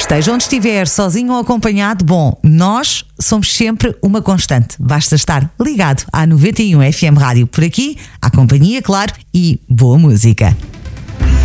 Esteja onde estiver, sozinho ou acompanhado, bom, nós somos sempre uma constante. Basta estar ligado à 91 FM Rádio. Por aqui, à companhia, claro, e boa música.